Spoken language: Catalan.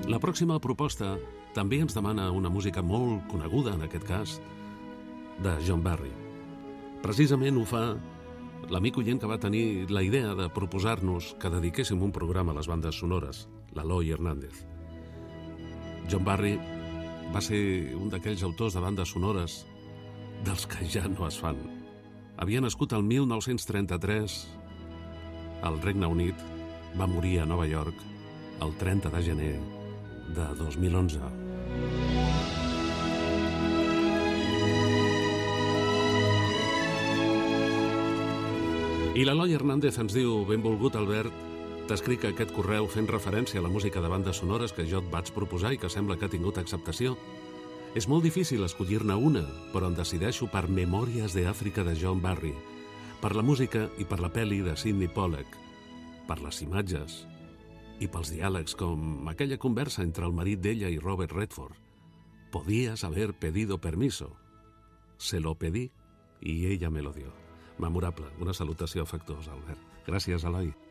La pròxima proposta també ens demana una música molt coneguda, en aquest cas, de John Barry. Precisament ho fa l'amic oient que va tenir la idea de proposar-nos que dediquéssim un programa a les bandes sonores, l'Eloi Hernández. John Barry va ser un d'aquells autors de bandes sonores dels que ja no es fan. Havia nascut el 1933 al Regne Unit, va morir a Nova York el 30 de gener de 2011. I l'Eloi Hernández ens diu: benvolgut, Albert, t'escric aquest correu fent referència a la música de bandes sonores que jo et vaig proposar i que sembla que ha tingut acceptació. És molt difícil escollir-ne una, però em decideixo per Memòries d'Àfrica de John Barry, per la música i per la pel·li de Sidney Pollack, per les imatges i pels diàlegs com aquella conversa entre el marit d'ella i Robert Redford. Podías haber pedido permiso. Se lo pedí y ella me lo dio. Memorable. Una salutació afectuosa, Albert. Gràcies, Eloi.